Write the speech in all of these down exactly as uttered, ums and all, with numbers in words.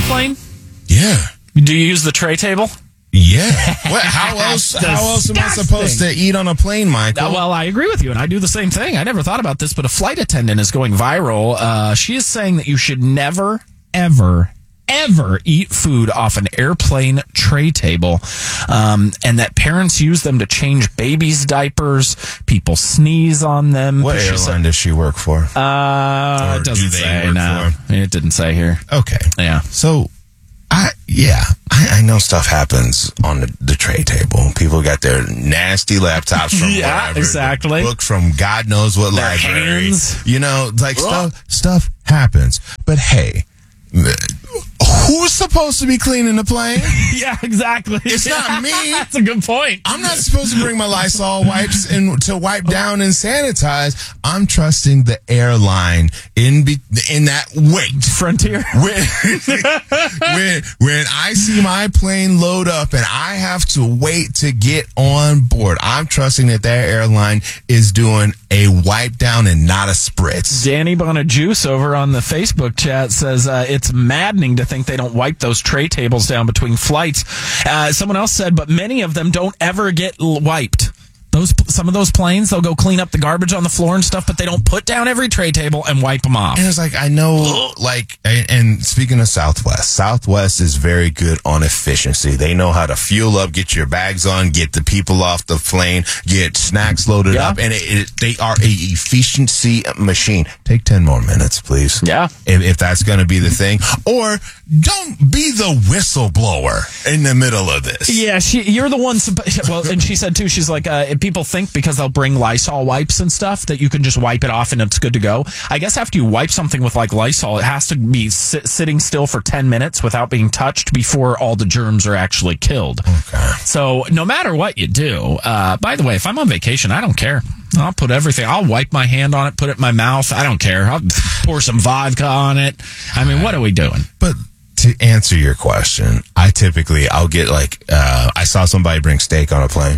plane? Yeah. Do you use the tray table? Yeah. What? How else? How else am I supposed to eat on a plane, Michael? Uh, well, I agree with you, and I do the same thing. I never thought about this, but a flight attendant is going viral. Uh, she is saying that you should never, ever, ever eat food off an airplane tray table, um, and that parents use them to change babies' diapers. People sneeze on them. What She airline said- does she work for? Uh, Or it do doesn't they say. work No, for? it didn't say here. Okay. Yeah. So, I yeah, I, I know stuff happens on the, the tray table. People got their nasty laptops from Yeah, wherever, exactly. book from God knows what Their library. hands. You know, like Ugh. stuff stuff happens. But hey, who's supposed to be cleaning the plane? Yeah, exactly. It's not me. That's a good point. I'm not supposed to bring my Lysol wipes and to wipe down and sanitize. I'm trusting the airline in be, in that wait. Frontier. When, when when I see my plane load up and I have to wait to get on board, I'm trusting that that airline is doing a wipe down and not a spritz. Danny Bonajuice over on the Facebook chat says uh, it's maddening to think they don't wipe those tray tables down between flights. Uh, someone else said, but many of them don't ever get l- wiped. Those some of those planes, they'll go clean up the garbage on the floor and stuff, but they don't put down every tray table and wipe them off. And it's like, I know, like, and, and speaking of Southwest, Southwest is very good on efficiency. They know how to fuel up, get your bags on, get the people off the plane, get snacks loaded Yeah. up, and it, it, they are a efficiency machine. Take ten more minutes, please. Yeah. If, if that's going to be the thing. Or don't be the whistleblower in the middle of this. Yeah, she, you're the one. Supp- well, and she said too. She's like, uh, if people think because they'll bring Lysol wipes and stuff that you can just wipe it off and it's good to go. I guess after you wipe something with like Lysol, it has to be sit, sitting still for ten minutes without being touched before all the germs are actually killed. Okay. So no matter what you do, uh, by the way, if I'm on vacation, I don't care. I'll put everything. I'll wipe my hand on it, put it in my mouth. I don't care. I'll pour some vodka on it. I mean, what are we doing? But to answer your question, I typically, I'll get like, uh, I saw somebody bring steak on a plane.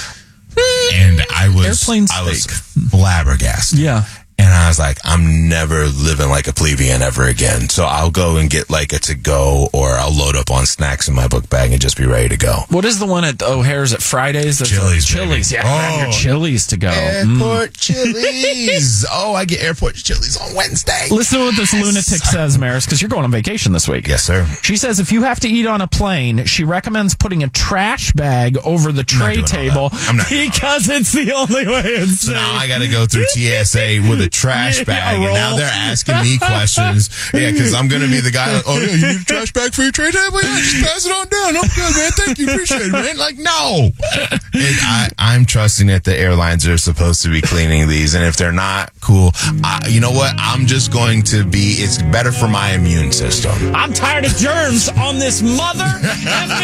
And I was, Airplane I was steak. flabbergasted. Yeah. And I was like, I'm never living like a plebeian ever again. So I'll go and get like a to-go, or I'll load up on snacks in my book bag and just be ready to go. What is the one at O'Hare's at Fridays? That's Chili's, like Chili's, baby. yeah. Grab your Oh. Chili's to go. Mm. Airport Chili's. Oh, I get airport Chili's on Wednesday. Listen to what this lunatic says, Maris, because you're going on vacation this week. Yes, sir. She says if you have to eat on a plane, she recommends putting a trash bag over the tray doing all table that. I'm not doing all because it's the only way it's So safe. now I got to go through T S A with a trash Yeah, bag, and roll. now they're asking me questions. Yeah, because I'm going to be the guy. Like, oh yeah, you need a trash bag for your tray table? Yeah, just pass it on down. I'm good, man. Thank you, appreciate it, man. Like, no. And I, I'm trusting that the airlines are supposed to be cleaning these, and if they're not, cool. I, you know what? I'm just going to be. It's better for my immune system. I'm tired of germs on this mother effing